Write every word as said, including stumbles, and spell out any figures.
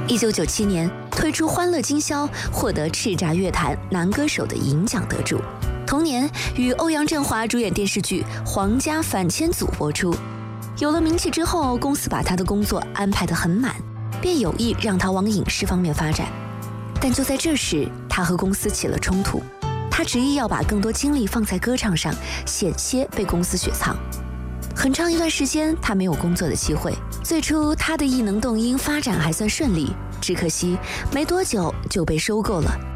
一九九七年推出《欢乐今宵》，获得叱咤乐坛男歌手的银奖得主。同年与欧阳震华主演电视剧《皇家反千组》播出。有了名气之后，公司把他的工作安排得很满，便有意让他往影视方面发展。但就在这时，他和公司起了冲突。他执意要把更多精力放在歌唱上，险些被公司雪藏。很长一段时间，他没有工作的机会。最初，他的艺能动音发展还算顺利，只可惜没多久就被收购了。